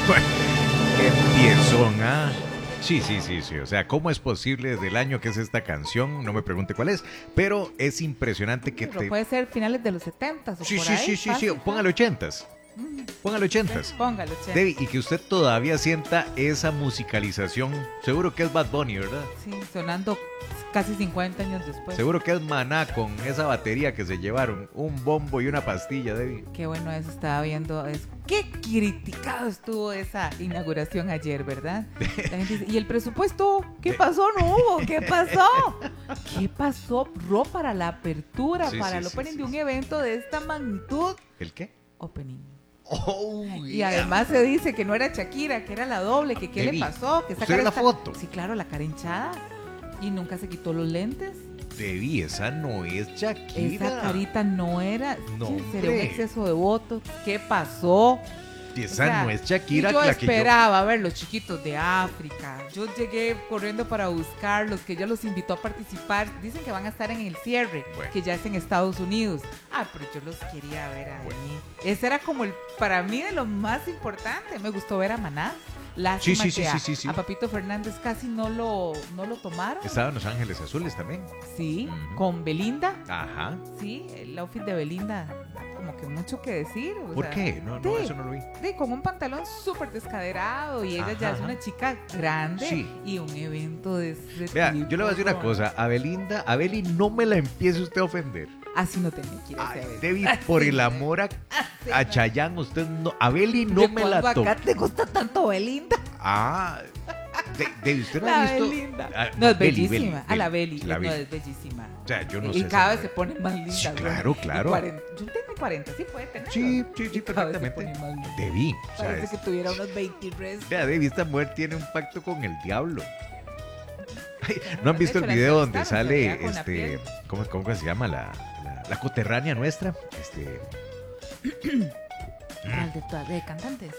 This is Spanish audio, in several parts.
Bueno, empiezan, ¿ah? Sí. O sea, ¿cómo es posible del año que es esta canción? No me pregunte cuál es, pero es impresionante que Pero puede ser finales de los 70 o por ahí. Sí. Póngale 80s. Póngale 80s. Póngale 80. Debbie, y que usted todavía sienta esa musicalización. Seguro que es Bad Bunny, ¿verdad? Sí, sonando casi 50 años después. Seguro que es Maná con esa batería que se llevaron. Un bombo y una pastilla, Debbie. Qué bueno eso, estaba viendo. Qué criticado estuvo esa inauguración ayer, ¿verdad? La gente dice, ¿y el presupuesto? ¿Qué pasó? No hubo. ¿Qué pasó? ¿Qué pasó, Ro, para la apertura, para el opening de un evento de esta magnitud? ¿El qué? Opening. Oh, y además se dice que no era Shakira, que era la doble, que qué le pasó, que esa ¿usted cara ve la foto? Sí, claro, la cara hinchada y nunca se quitó los lentes. Debbie, esa no es Shakira. Esa carita no era. No, sería un exceso de votos. ¿Qué pasó? Esa no es Shakira. Yo esperaba ver los chiquitos de África. Yo llegué corriendo para buscarlos, que ella los invitó a participar. Dicen que van a estar en el cierre, que ya es en Estados Unidos. Pero yo los quería ver ahí. Ese era como para mí de lo más importante. Me gustó ver a Maná. Lástima que a Papito Fernández casi no lo tomaron. Estaba en Los Ángeles Azules también. Sí, con Belinda. Ajá. Sí, el outfit de Belinda, como que mucho que decir. ¿Por qué? No, eso no lo vi. Con un pantalón súper descaderado y ella ya es una chica grande y un evento de ese Vea, tipo. yo le voy a decir una cosa. A Beli no me la empiece usted a ofender. Así no tenía que ir a ese evento. Debbie, por el amor a Chayanne, usted no, a Beli no me la toca. ¿Te gusta tanto Belinda? Debbie, ¿usted no la ha visto? Belinda. No, es bellísima. A la Beli. No, es bellísima. O sea, yo no sé. Y cada vez se pone más linda. Sí, claro. Yo tengo 40, sí puede tener. Sí, perfectamente. Debbie. Parece que tuviera unos 23. Vea, Debbie, esta mujer tiene un pacto con el diablo. ¿No han visto el video donde sale ¿cómo se llama la coterránea nuestra? ¿De cantantes?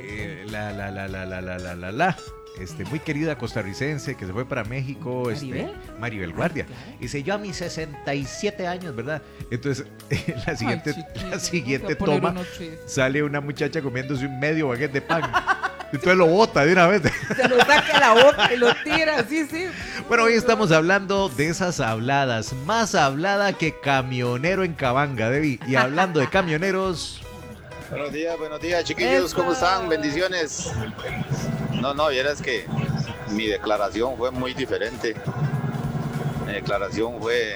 Muy querida costarricense que se fue para México, Maribel Guardia. Claro. Dice, yo a mis 67 años, ¿verdad? Entonces, la siguiente toma sale una muchacha comiéndose un medio baguette de pan. Entonces lo bota de una vez. Se lo saca la boca y lo tira, sí. Bueno, hoy estamos hablando de esas habladas. Más hablada que camionero en Cabanga, Debbie. Y hablando de camioneros... Buenos días, chiquillos. ¿Cómo están? Bendiciones. No, vieras que mi declaración fue muy diferente. Mi declaración fue...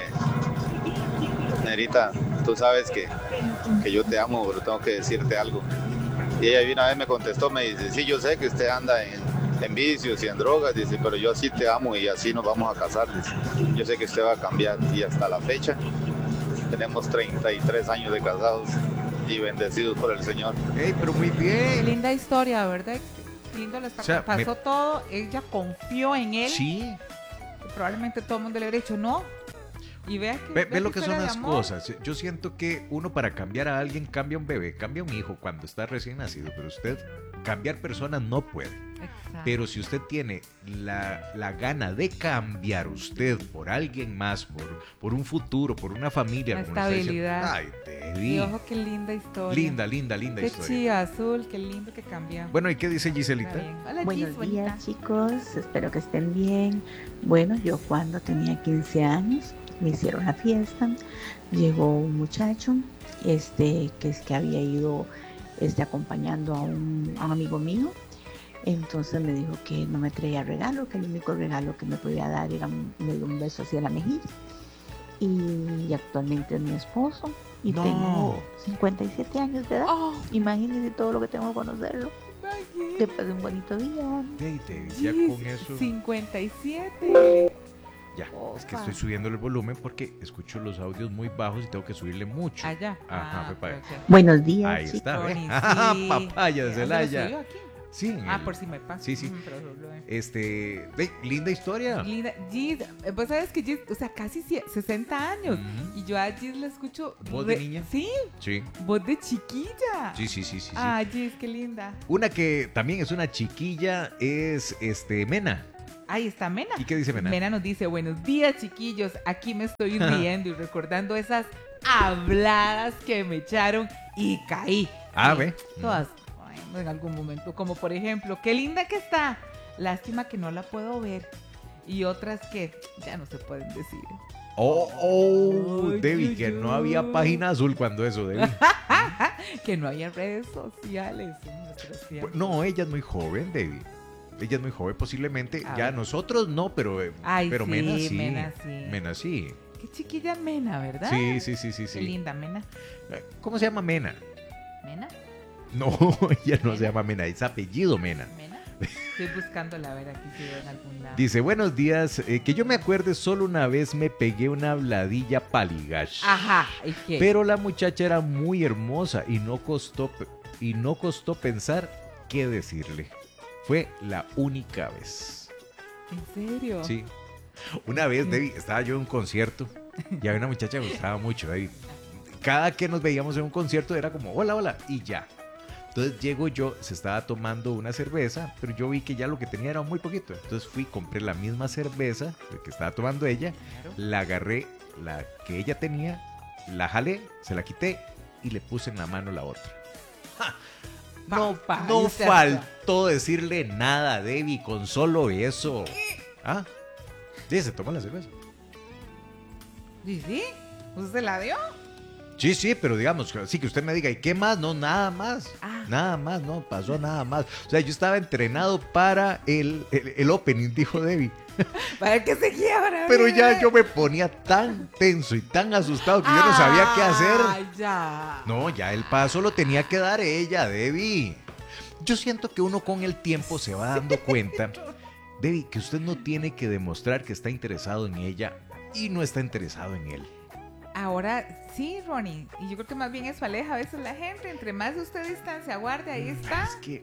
Nerita, tú sabes que yo te amo, pero tengo que decirte algo. Y ella una vez me contestó, me dice, sí, yo sé que usted anda en vicios y en drogas, dice, pero yo así te amo y así nos vamos a casar, dice. Yo sé que usted va a cambiar. Y hasta la fecha tenemos 33 años de casados y bendecidos por el Señor. Pero muy bien. Linda historia, ¿verdad? Lindo, pasó todo, ella confió en él. Sí. Probablemente todo el mundo le habría dicho no. Y ve lo que son las cosas. Yo siento que uno para cambiar a alguien cambia un bebé, cambia un hijo cuando está recién nacido, pero usted cambiar personas no puede. Exacto. Pero si usted tiene la gana de cambiar usted por alguien más, por un futuro, por una familia, la como estabilidad. Ay, Debbie. Y ojo, qué linda historia. Linda qué historia. Qué chía azul, qué lindo que cambia. Bueno, ¿y qué dice Giselita? Hola, buenos días, chicos. Espero que estén bien. Bueno, yo cuando tenía 15 años me hicieron la fiesta. Llegó un muchacho que había ido acompañando a un amigo mío. Entonces me dijo que no me traía regalo, que el único regalo que me podía dar era me dio un beso hacia la mejilla. Y actualmente es mi esposo y tengo 57 años de edad. Imagínense todo lo que tengo que conocerlo. Que pase un bonito día. Ya con eso 57. Ya, es que estoy subiendo el volumen porque escucho los audios muy bajos y tengo que subirle mucho. Allá. Ajá, papaya. Buenos días. Ahí chicos. está. Papaya de Celaya. Sí. Por si me pasa. Sí. Linda historia. Linda. Gis, vos sabes que Gis, o sea, casi 60 años. Y yo a Gis la escucho. ¿Voz de niña? Sí. Voz de chiquilla. Sí. Gis, qué linda. Una que también es una chiquilla es Mena. Ahí está Mena. ¿Y qué dice Mena? Mena nos dice, buenos días, chiquillos. Aquí me estoy riendo y recordando esas habladas que me echaron y caí. Ve. Todas bueno, en algún momento. Como por ejemplo, qué linda que está. Lástima que no la puedo ver. Y otras que ya no se pueden decir. Debbie, que no había página azul cuando eso, Debbie. Que no había redes sociales en nuestros tiempos. No, ella es muy joven, Debbie. Ella es muy joven, posiblemente. Ya nosotros no, pero sí, Mena sí. Mena sí. Qué chiquilla Mena, ¿verdad? Sí. Qué linda Mena. ¿Cómo se llama Mena? ¿Mena? No, ella no se llama Mena, es apellido Mena. ¿Mena? Estoy buscándola, a ver aquí si veo en algún lado. Dice, buenos días, que yo me acuerde, solo una vez me pegué una habladilla paligash. Ajá, ¿y qué? Pero la muchacha era muy hermosa y no costó pensar qué decirle. Fue la única vez. ¿En serio? Sí. Una vez, Debbie, estaba yo en un concierto y había una muchacha que me gustaba mucho, Debbie. Cada que nos veíamos en un concierto era como, hola, y ya. Entonces llego yo, se estaba tomando una cerveza, pero yo vi que ya lo que tenía era muy poquito. Entonces fui, compré la misma cerveza que estaba tomando ella, la agarré, la que ella tenía, la jalé, se la quité y le puse en la mano la otra. ¡Ja! No faltó decirle nada, Debbie, con solo eso. ¿Ah? Sí, se toma la cerveza. ¿Sí? ¿Usted se la dio? Sí, pero digamos, sí que usted me diga, ¿y qué más? No, nada más. Nada más, no pasó nada más. O sea, yo estaba entrenado para el opening, dijo Debbie. Para que seguía ahora. Pero ya yo me ponía tan tenso y tan asustado que yo no sabía qué hacer. Ya. No, ya el paso lo tenía que dar ella, Debbie. Yo siento que uno con el tiempo se va dando cuenta, Debbie, que usted no tiene que demostrar que está interesado en ella y no está interesado en él. Ahora sí, Ronnie, y yo creo que más bien eso aleja a veces la gente. Entre más usted distancia guarde, ahí está.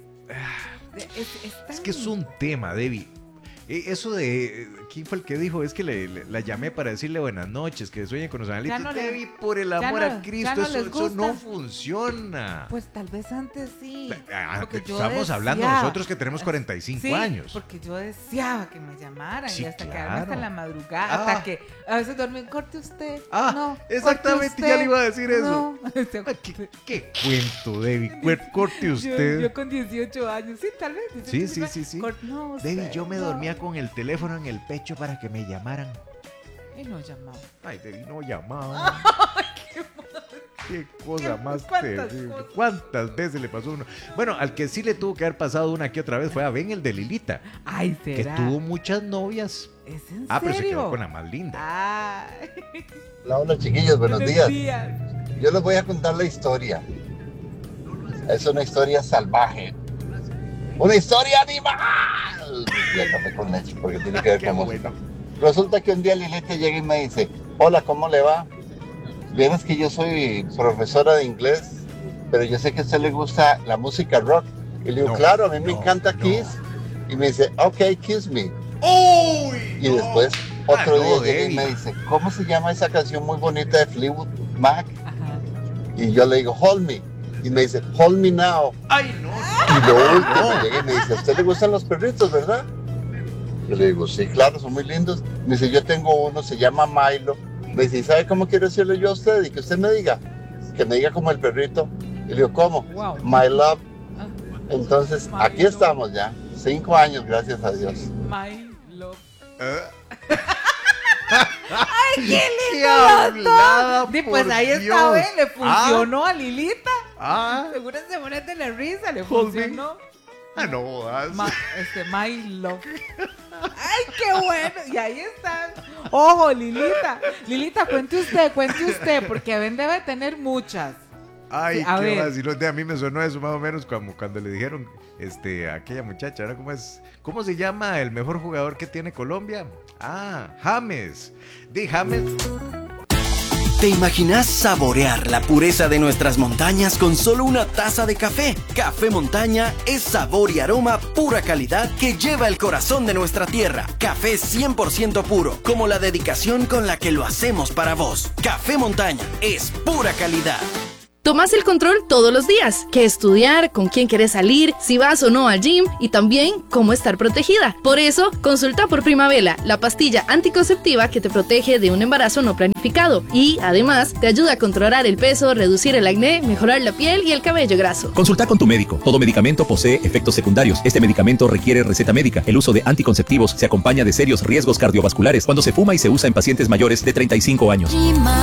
Es que es un tema, Debbie. Eso de, ¿quién fue el que dijo? Es que la llamé para decirle buenas noches, que sueñe con los analitos. Debbie, por el amor a Cristo, eso no funciona. Pues tal vez antes sí. Estamos hablando nosotros que tenemos 45 años. Porque yo deseaba que me llamaran y hasta quedarme hasta la madrugada, hasta que a veces dormí, corte usted. No, exactamente, usted, ya le iba a decir eso. No. ¿Qué cuento, Debbie? Corte usted. Yo con 18 años, sí, tal vez. Sí. No, Debbie, yo me dormía con el teléfono en el pecho para que me llamaran. Y no llamaba. Ay, Debbie, no llamaba. Qué cosa más terrible. ¿Cuántas veces le pasó uno? Bueno, al que sí le tuvo que haber pasado una que otra vez fue a Ben, el de Lilita. Ay, ¿será? Que tuvo muchas novias. ¿Es en serio? Pero se quedó con la más linda. Ay. Hola, chiquillos, buenos días. Yo les voy a contar la historia. Es una historia salvaje. ¡Una historia animal! Ya café con leche, porque tiene que ver con música. Resulta que un día Lilita llega y me dice, hola, ¿cómo le va? Vieras que yo soy profesora de inglés, pero yo sé que a usted le gusta la música rock. Y le digo, claro, a mí me encanta Kiss. Y me dice, ok, kiss me. Y después, otro día llega y me dice, ¿cómo se llama esa canción muy bonita de Fleetwood Mac? Y yo le digo, hold me. Y me dice, hold me now. ¡Ay, no! Y lo último llega y me dice, ¿a usted le gustan los perritos, verdad? Yo le digo, sí, claro, son muy lindos. Me dice, yo tengo uno, se llama Milo. Me dice, ¿sabe cómo quiero decirle yo a usted? Y que usted me diga, que me diga como el perrito. Y le digo, ¿cómo? Wow. My love. Entonces, aquí estamos ya. 5 años, gracias a Dios. My love. ¡Ay, qué lindo! Pues ahí está, ¿ven? Le funcionó a Lilita. Seguro se pone a tener risa, le funcionó. No jodas. My love. ¡Ay, qué bueno! Y ahí está. Ojo, Lilita. Lilita, cuente usted, porque Ben debe tener muchas. Ay, sí, qué vacilón. A mí me sonó eso más o menos cuando le dijeron a aquella muchacha, ¿no? ¿Cómo se llama el mejor jugador que tiene Colombia? James. James. ¿Te imaginas saborear la pureza de nuestras montañas con solo una taza de café? Café Montaña es sabor y aroma pura calidad que lleva el corazón de nuestra tierra. Café 100% puro, como la dedicación con la que lo hacemos para vos. Café Montaña es pura calidad. Tomás el control todos los días. Qué estudiar, con quién querés salir, si vas o no al gym y también cómo estar protegida. Por eso, consulta por Primavela, la pastilla anticonceptiva que te protege de un embarazo no planificado. Y, además, te ayuda a controlar el peso, reducir el acné, mejorar la piel y el cabello graso. Consulta con tu médico. Todo medicamento posee efectos secundarios. Este medicamento requiere receta médica. El uso de anticonceptivos se acompaña de serios riesgos cardiovasculares cuando se fuma y se usa en pacientes mayores de 35 años.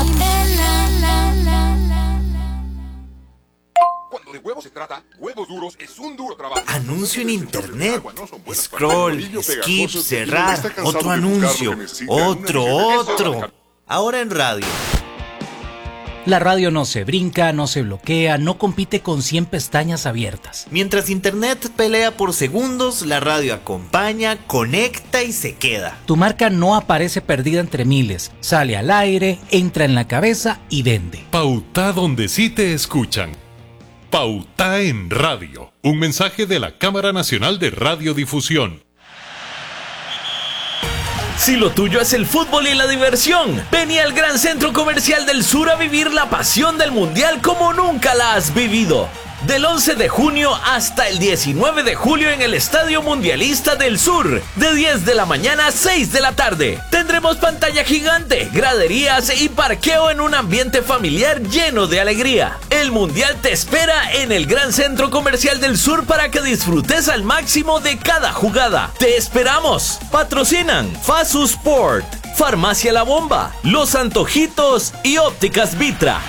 Cuando de huevos se trata, Huevos Duros es un duro trabajo. Anuncio en internet. Scroll, skip, cerrar. Otro anuncio. Otro. Ahora en radio. La radio no se brinca, no se bloquea, no compite con 100 pestañas abiertas. Mientras internet pelea por segundos, la radio acompaña, conecta y se queda. Tu marca no aparece perdida entre miles. Sale al aire, entra en la cabeza y vende. Pauta donde sí te escuchan. Pauta en radio. Un mensaje de la Cámara Nacional de Radiodifusión. Si lo tuyo es el fútbol y la diversión, ven al Gran Centro Comercial del Sur a vivir la pasión del Mundial como nunca la has vivido. Del 11 de junio hasta el 19 de julio en el Estadio Mundialista del Sur, de 10 de la mañana a 6 de la tarde. Tendremos pantalla gigante, graderías y parqueo en un ambiente familiar lleno de alegría. El Mundial te espera en el Gran Centro Comercial del Sur para que disfrutes al máximo de cada jugada. ¡Te esperamos! Patrocinan Fasu Sport, Farmacia La Bomba, Los Antojitos y Ópticas Vitra.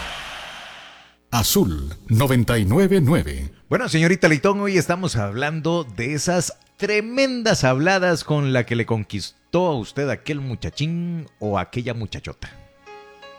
Azul 99.9. Bueno, señorita Leitón, hoy estamos hablando de esas tremendas habladas con la que le conquistó a usted aquel muchachín o aquella muchachota.